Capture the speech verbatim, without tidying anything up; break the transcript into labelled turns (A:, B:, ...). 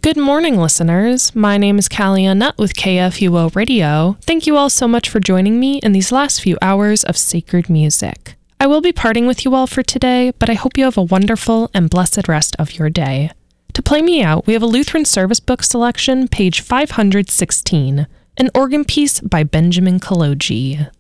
A: Good morning, listeners. My name is Callie Nutt with K F U O Radio. Thank you all so much for joining me in these last few hours of sacred music. I will be parting with you all for today, but I hope you have a wonderful and blessed rest of your day. To play me out, we have a Lutheran service book selection, page five hundred sixteen, an organ piece by Benjamin Kaloji.